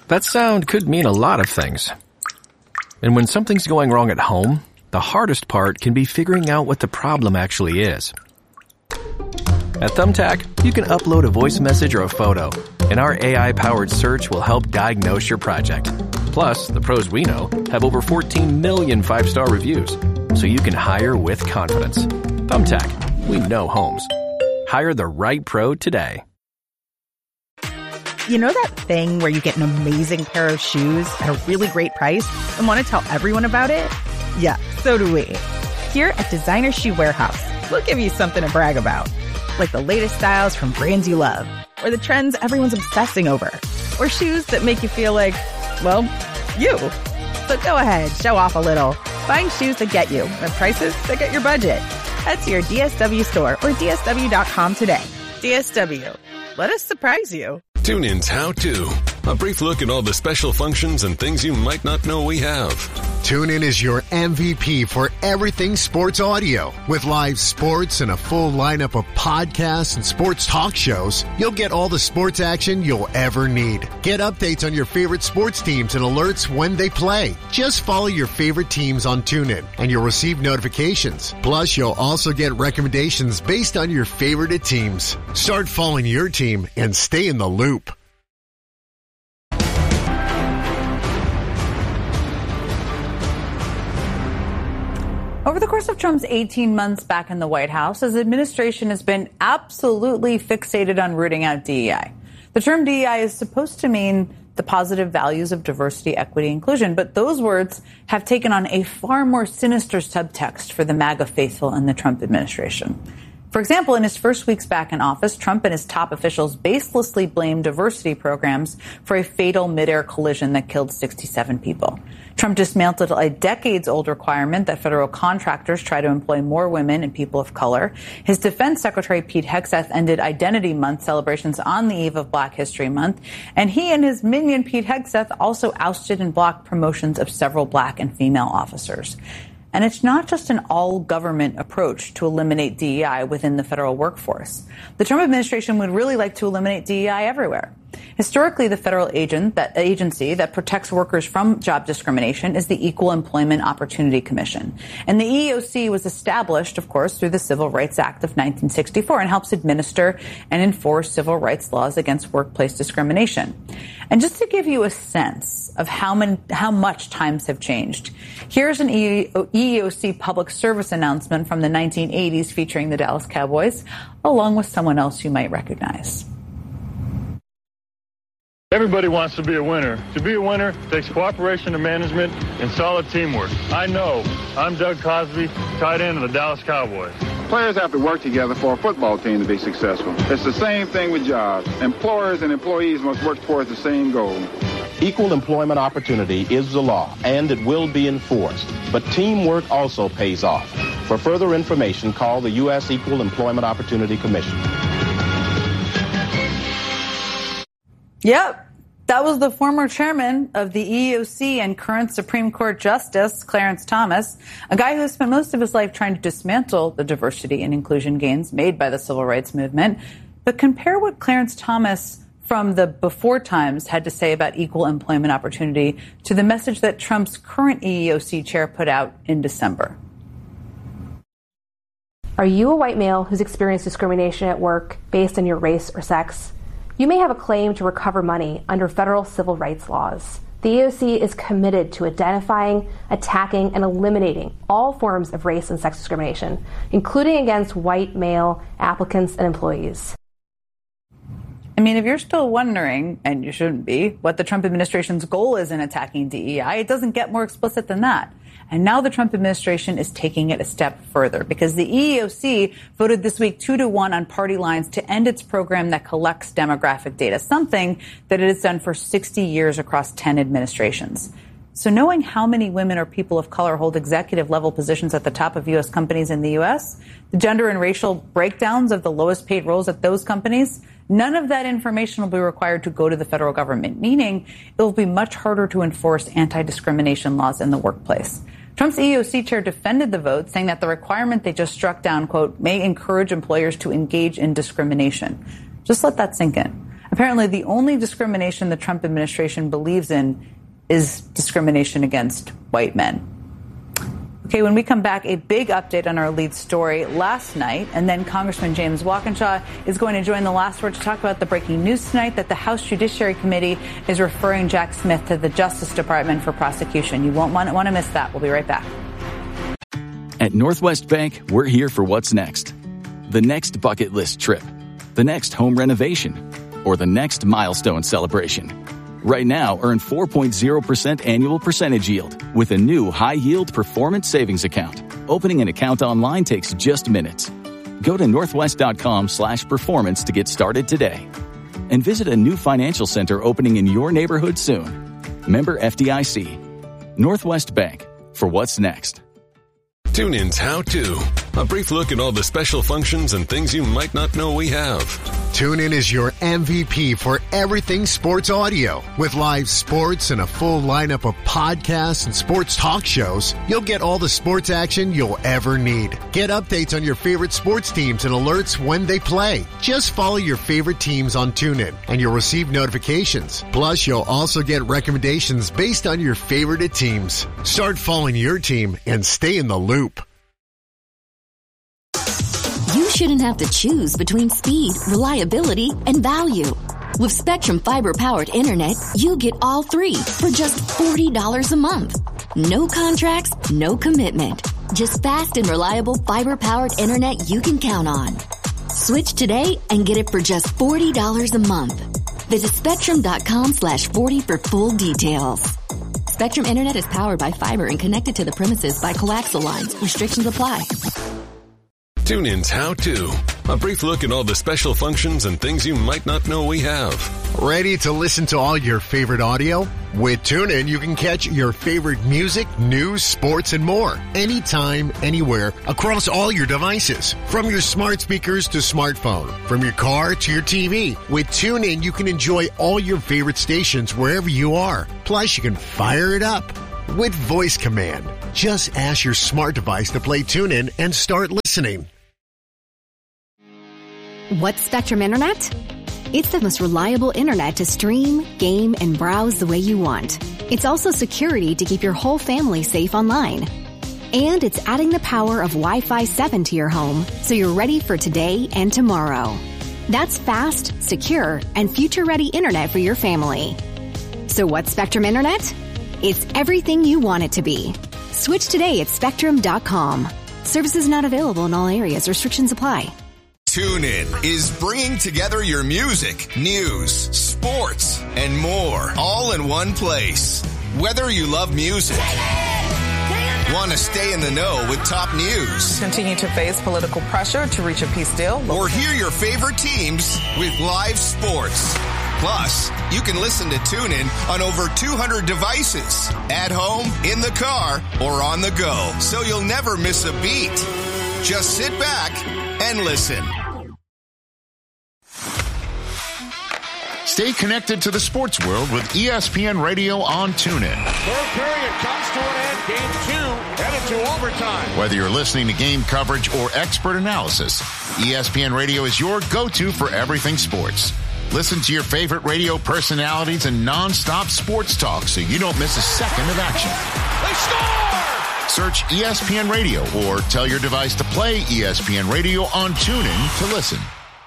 That sound could mean a lot of things. And when something's going wrong at home, the hardest part can be figuring out what the problem actually is. At Thumbtack, you can upload a voice message or a photo, and our AI-powered search will help diagnose your project. Plus, the pros we know have over 14 million 5-star reviews, so you can hire with confidence. Thumbtack, we know homes. Hire the right pro today. You know that thing where you get an amazing pair of shoes at a really great price and want to tell everyone about it? Yeah, so do we. Here at Designer Shoe Warehouse, we'll give you something to brag about. Like the latest styles from brands you love, or the trends everyone's obsessing over, or shoes that make you feel like, well, you. So go ahead, show off a little. Find shoes that get you at prices that get your budget. Head to your DSW store or DSW.com today. DSW. Let us surprise you. TuneIn's How To. A brief look at all the special functions and things you might not know we have. TuneIn is your MVP for everything sports audio. With live sports and a full lineup of podcasts and sports talk shows, you'll get all the sports action you'll ever need. Get updates on your favorite sports teams and alerts when they play. Just follow your favorite teams on TuneIn, and you'll receive notifications. Plus, you'll also get recommendations based on your favorite teams. Start following your team and stay in the loop. Over the course of Trump's 18 months back in the White House, his administration has been absolutely fixated on rooting out DEI. The term DEI is supposed to mean the positive values of diversity, equity, inclusion, but those words have taken on a far more sinister subtext for the MAGA faithful in the Trump administration. For example, in his first weeks back in office, Trump and his top officials baselessly blamed diversity programs for a fatal midair collision that killed 67 people. Trump dismantled a decades-old requirement that federal contractors try to employ more women and people of color. His defense secretary, Pete Hegseth, ended Identity Month celebrations on the eve of Black History Month. And he and his minion, Pete Hegseth, also ousted and blocked promotions of several black and female officers. And it's not just an all-government approach to eliminate DEI within the federal workforce. The Trump administration would really like to eliminate DEI everywhere. Historically, the federal agency that protects workers from job discrimination is the Equal Employment Opportunity Commission. And the EEOC was established, of course, through the Civil Rights Act of 1964 and helps administer and enforce civil rights laws against workplace discrimination. And just to give you a sense of how much times have changed, here's an EEOC public service announcement from the 1980s featuring the Dallas Cowboys, along with someone else you might recognize. Everybody wants to be a winner. To be a winner takes cooperation and management and solid teamwork. I know. I'm Doug Cosby, tight end of the Dallas Cowboys. Players have to work together for a football team to be successful. It's the same thing with jobs. Employers and employees must work towards the same goal. Equal employment opportunity is the law, and it will be enforced. But teamwork also pays off. For further information, call the U.S. Equal Employment Opportunity Commission. Yep. That was the former chairman of the EEOC and current Supreme Court Justice, Clarence Thomas, a guy who spent most of his life trying to dismantle the diversity and inclusion gains made by the civil rights movement. But compare what Clarence Thomas from the before times had to say about equal employment opportunity to the message that Trump's current EEOC chair put out in December. Are you a white male who's experienced discrimination at work based on your race or sex? You may have a claim to recover money under federal civil rights laws. The EEOC is committed to identifying, attacking, and eliminating all forms of race and sex discrimination, including against white male applicants and employees. I mean, if you're still wondering, and you shouldn't be, what the Trump administration's goal is in attacking DEI, it doesn't get more explicit than that. And now the Trump administration is taking it a step further because the EEOC voted this week 2-1 on party lines to end its program that collects demographic data, something that it has done for 60 years across 10 administrations. So knowing how many women or people of color hold executive level positions at the top of U.S. companies in the U.S., the gender and racial breakdowns of the lowest paid roles at those companies, none of that information will be required to go to the federal government, meaning it will be much harder to enforce anti-discrimination laws in the workplace. Trump's EEOC chair defended the vote, saying that the requirement they just struck down, quote, may encourage employers to engage in discrimination. Just let that sink in. Apparently, the only discrimination the Trump administration believes in is discrimination against white men. Okay, when we come back, a big update on our lead story last night, and then Congressman James Walkinshaw is going to join the last word to talk about the breaking news tonight that the House Judiciary Committee is referring Jack Smith to the Justice Department for prosecution. You won't want to miss that. We'll be right back. At Northwest Bank, we're here for what's next. The next bucket list trip, the next home renovation, or the next milestone celebration. Right now, earn 4.0% annual percentage yield with a new high-yield performance savings account. Opening an account online takes just minutes. Go to northwest.com/performance to get started today. And visit a new financial center opening in your neighborhood soon. Member FDIC. Northwest Bank. For what's next. TuneIn's How To. A brief look at all the special functions and things you might not know we have. TuneIn is your MVP for everything sports audio. With live sports and a full lineup of podcasts and sports talk shows, you'll get all the sports action you'll ever need. Get updates on your favorite sports teams and alerts when they play. Just follow your favorite teams on TuneIn and you'll receive notifications. Plus, you'll also get recommendations based on your favorite teams. Start following your team and stay in the loop. You shouldn't have to choose between speed, reliability, and value. With Spectrum Fiber-powered internet, you get all three for just $40 a month. No contracts, no commitment. Just fast and reliable fiber-powered internet you can count on. Switch today and get it for just $40 a month. Visit Spectrum.com/40 for full details. Spectrum Internet is powered by fiber and connected to the premises by coaxial lines. Restrictions apply. TuneIn's How To. A brief look at all the special functions and things you might not know we have. Ready to listen to all your favorite audio? With TuneIn, you can catch your favorite music, news, sports, and more. Anytime, anywhere, across all your devices. From your smart speakers to smartphone. From your car to your TV. With TuneIn, you can enjoy all your favorite stations wherever you are. Plus, you can fire it up with voice command. Just ask your smart device to play TuneIn and start listening. What's Spectrum Internet? It's the most reliable internet to stream, game, and browse the way you want. It's also security to keep your whole family safe online. And it's adding the power of Wi-Fi 7 to your home so you're ready for today and tomorrow. That's fast, secure, and future-ready internet for your family. So what's Spectrum Internet? It's everything you want it to be. Switch today at Spectrum.com. Services not available in all areas. Restrictions apply. TuneIn is bringing together your music, news, sports, and more, all in one place. Whether you love music, want to stay in the know with top news, continue to face political pressure to reach a peace deal, or hear your favorite teams with live sports. Plus, you can listen to TuneIn on over 200 devices, at home, in the car, or on the go, so you'll never miss a beat. Just sit back and listen. Stay connected to the sports world with ESPN Radio on TuneIn. Third period comes to an end. Game 2 headed to overtime. Whether you're listening to game coverage or expert analysis, ESPN Radio is your go-to for everything sports. Listen to your favorite radio personalities and non-stop sports talk so you don't miss a second of action. They score! Search ESPN Radio or tell your device to play ESPN Radio on TuneIn to listen.